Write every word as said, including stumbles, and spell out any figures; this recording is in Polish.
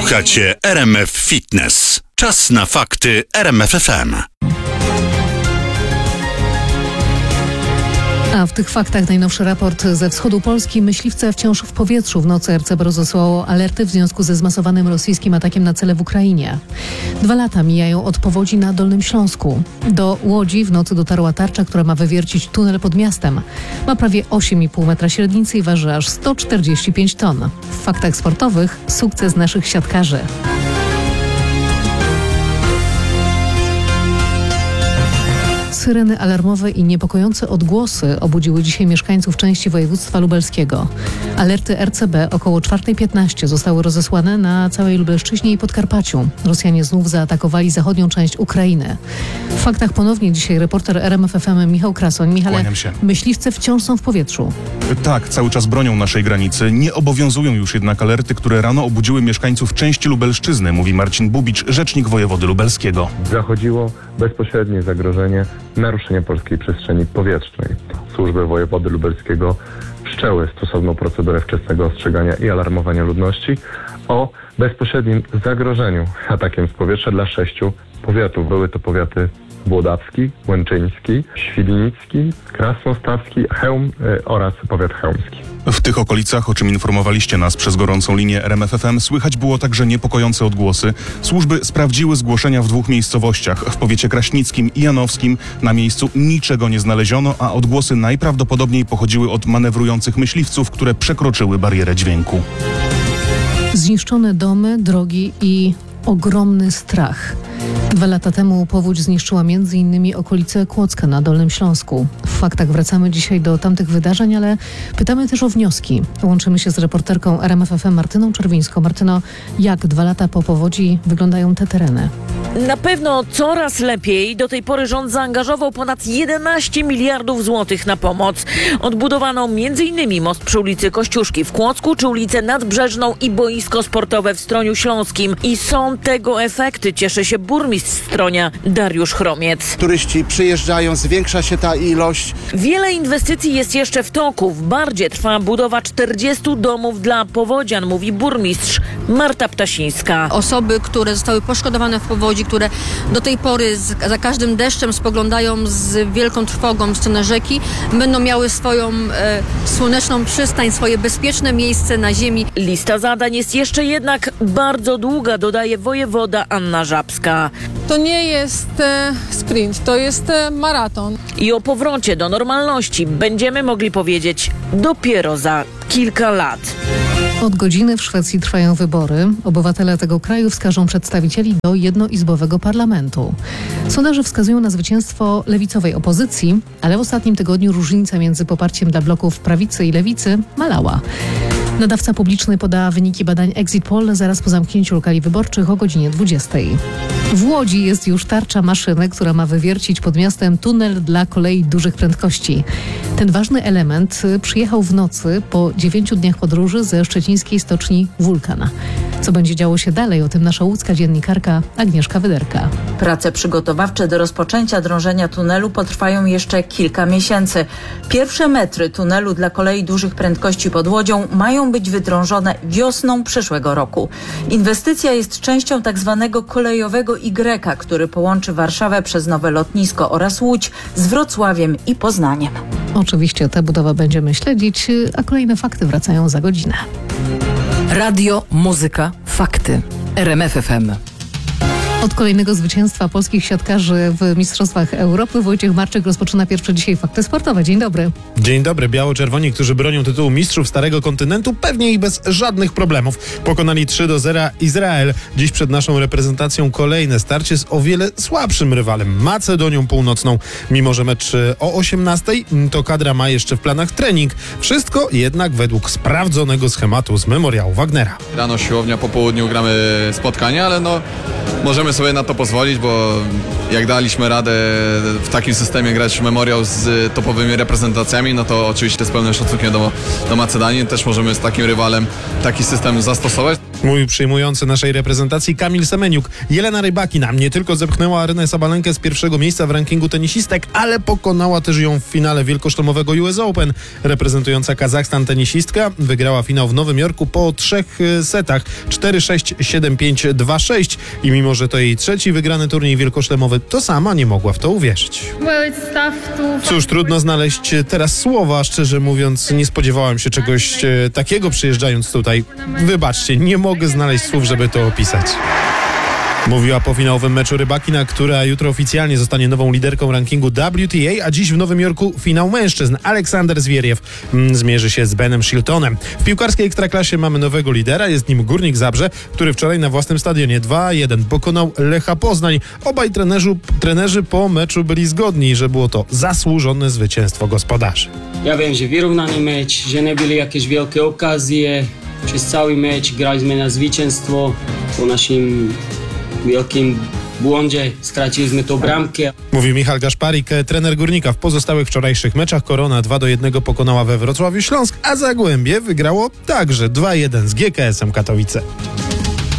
Słuchacie R M F Fitness. Czas na fakty R M F F M. A w tych faktach najnowszy raport ze wschodu Polski. Myśliwce wciąż w powietrzu. W nocy R C B rozesłało alerty w związku ze zmasowanym rosyjskim atakiem na cele w Ukrainie. Dwa lata mijają od powodzi na Dolnym Śląsku. Do Łodzi w nocy dotarła tarcza, która ma wywiercić tunel pod miastem. Ma prawie osiem i pół metra średnicy i waży aż sto czterdzieści pięć ton. W faktach sportowych sukces naszych siatkarzy. Syreny alarmowe i niepokojące odgłosy obudziły dzisiaj mieszkańców części województwa lubelskiego. Alerty R C B około czwarta piętnaście zostały rozesłane na całej Lubelszczyźnie i Podkarpaciu. Rosjanie znów zaatakowali zachodnią część Ukrainy. W faktach ponownie dzisiaj reporter R M F F M Michał Krasoń. Michale, myśliwce wciąż są w powietrzu. Tak, cały czas bronią naszej granicy. Nie obowiązują już jednak alerty, które rano obudziły mieszkańców części Lubelszczyzny, mówi Marcin Bubicz, rzecznik wojewody lubelskiego. Zachodziło bezpośrednie zagrożenie naruszenia polskiej przestrzeni powietrznej. Służby wojewody lubelskiego wszczęły stosowną procedurę wczesnego ostrzegania i alarmowania ludności o bezpośrednim zagrożeniu atakiem z powietrza dla sześciu powiatów. Były to powiaty Włodawski, Łęczyński, Świdnicki, Krasnostawski, Chełm y, oraz powiat chełmski. W tych okolicach, o czym informowaliście nas przez gorącą linię R M F F M, słychać było także niepokojące odgłosy. Służby sprawdziły zgłoszenia w dwóch miejscowościach. W powiecie kraśnickim i janowskim na miejscu niczego nie znaleziono, a odgłosy najprawdopodobniej pochodziły od manewrujących myśliwców, które przekroczyły barierę dźwięku. Zniszczone domy, drogi i ogromny strach. Dwa lata temu powódź zniszczyła między innymi okolice Kłodzka na Dolnym Śląsku. W faktach wracamy dzisiaj do tamtych wydarzeń, ale pytamy też o wnioski. Łączymy się z reporterką R M F F M Martyną Czerwińską. Martyno, jak dwa lata po powodzi wyglądają te tereny? Na pewno coraz lepiej. Do tej pory rząd zaangażował ponad jedenaście miliardów złotych na pomoc. Odbudowano między innymi most przy ulicy Kościuszki w Kłodzku, czy ulicę Nadbrzeżną i boisko sportowe w Stroniu Śląskim. I są tego efekty. Cieszy się burmistrz Stronia Dariusz Chromiec. Turyści przyjeżdżają, zwiększa się ta ilość. Wiele inwestycji jest jeszcze w toku. W Bardzie trwa budowa czterdziestu domów dla powodzian, mówi burmistrz Marta Ptasińska. Osoby, które zostały poszkodowane w powodzi, które do tej pory z, za każdym deszczem spoglądają z wielką trwogą w stronę rzeki, będą miały swoją e, słoneczną przystań, swoje bezpieczne miejsce na ziemi. Lista zadań jest jeszcze jednak bardzo długa, dodaje wojewoda Anna Żabska. To nie jest e, sprint, to jest e, maraton. I o powrocie do normalności będziemy mogli powiedzieć dopiero za kilka lat. Od godziny w Szwecji trwają wybory. Obywatele tego kraju wskażą przedstawicieli do jednoizbowego parlamentu. Sondaże wskazują na zwycięstwo lewicowej opozycji, ale w ostatnim tygodniu różnica między poparciem dla bloków prawicy i lewicy malała. Nadawca publiczny poda wyniki badań Exit Poll zaraz po zamknięciu lokali wyborczych o godzinie dwudziestej. W Łodzi jest już tarcza maszyny, która ma wywiercić pod miastem tunel dla kolei dużych prędkości. Ten ważny element przyjechał w nocy po dziewięciu dniach podróży ze szczecińskiej stoczni Wulkan. Co będzie działo się dalej? O tym nasza łódzka dziennikarka Agnieszka Wyderka. Prace przygotowawcze do rozpoczęcia drążenia tunelu potrwają jeszcze kilka miesięcy. Pierwsze metry tunelu dla kolei dużych prędkości pod Łodzią mają być wydrążone wiosną przyszłego roku. Inwestycja jest częścią tak zwanego kolejowego Y, który połączy Warszawę przez nowe lotnisko oraz Łódź z Wrocławiem i Poznaniem. Oczywiście tę budowę będziemy śledzić, a kolejne fakty wracają za godzinę. Radio, muzyka, fakty. R M F F M. Od kolejnego zwycięstwa polskich siatkarzy w Mistrzostwach Europy Wojciech Marczyk rozpoczyna pierwsze dzisiaj fakty sportowe. Dzień dobry. Dzień dobry. Biało-czerwoni, którzy bronią tytułu mistrzów Starego Kontynentu, pewnie i bez żadnych problemów. Pokonali trzy do zera Izrael. Dziś przed naszą reprezentacją kolejne starcie z o wiele słabszym rywalem, Macedonią Północną. Mimo że mecz o osiemnastej, to kadra ma jeszcze w planach trening. Wszystko jednak według sprawdzonego schematu z memoriału Wagnera. Rano siłownia, po południu gramy spotkanie, ale no możemy sobie na to pozwolić, bo jak daliśmy radę w takim systemie grać memoriał z topowymi reprezentacjami, no to oczywiście z pełnym szacunkiem do, do Macedonii też możemy z takim rywalem taki system zastosować. Mój przyjmujący naszej reprezentacji Kamil Semeniuk. Jelena Rybakina nie tylko zepchnęła Arynę Sabalenkę z pierwszego miejsca w rankingu tenisistek, ale pokonała też ją w finale wielkoszlemowego U S Open. Reprezentująca Kazachstan tenisistka wygrała finał w Nowym Jorku po trzech setach cztery sześć, siedem pięć, dwa sześć i mimo, że to jej trzeci wygrany turniej wielkoszlemowy, to sama nie mogła w to uwierzyć. Cóż, trudno znaleźć teraz słowa, szczerze mówiąc nie spodziewałem się czegoś e, takiego przyjeżdżając tutaj. Wybaczcie, nie mogę znaleźć słów, żeby to opisać. Mówiła po finałowym meczu Rybakina, która jutro oficjalnie zostanie nową liderką rankingu W T A, a dziś w Nowym Jorku finał mężczyzn. Aleksander Zwieriew mm, zmierzy się z Benem Shiltonem. W piłkarskiej ekstraklasie mamy nowego lidera, jest nim Górnik Zabrze, który wczoraj na własnym stadionie dwa jeden pokonał Lecha Poznań. Obaj trenerzy, trenerzy po meczu byli zgodni, że było to zasłużone zwycięstwo gospodarzy. Ja wiem, że wyrównany mecz, że nie były jakieś wielkie okazje. Przez cały mecz graliśmy na zwycięstwo. Po naszym wielkim błądzie straciliśmy tą bramkę. Mówił Michał Gaszparik, trener Górnika. W pozostałych wczorajszych meczach Korona dwa do jednego pokonała we Wrocławiu Śląsk, a Zagłębie wygrało także dwa jeden z G K S-em Katowice.